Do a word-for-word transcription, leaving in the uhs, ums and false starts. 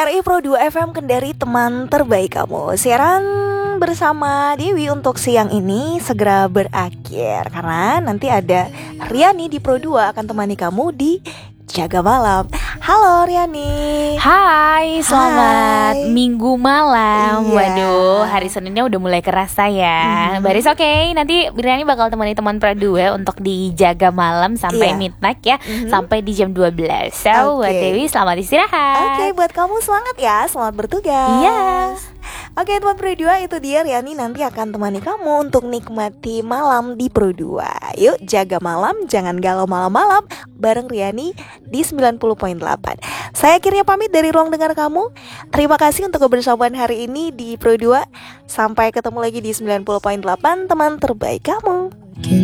R I Pro dua F M Kendari, teman terbaik kamu. Siaran bersama Dewi untuk siang ini segera berakhir, karena nanti ada Riani di Pro dua akan temani kamu di Jaga Malam. Halo Riani. Hai, selamat Hai. Minggu malam. Iya. Waduh, hari Seninnya udah mulai kerasa ya. Mhm. Baris oke, nanti Riani bakal temani teman Pro dua untuk dijaga malam sampai Iya. midnight ya, Mhm. sampai di jam dua belas. So, Oke. buat Dewi selamat istirahat. Oke, buat kamu semangat ya, selamat bertugas. Iya. Oke, teman Pro dua, itu dia Riani nanti akan temani kamu untuk nikmati malam di Pro dua. Yuk, jaga malam, jangan galau malam-malam bareng Riani di sembilan puluh koma delapan. Saya akhirnya pamit dari ruang dengar kamu. Terima kasih untuk kebersamaan hari ini di Pro dua. Sampai ketemu lagi di sembilan puluh koma delapan, teman terbaik kamu.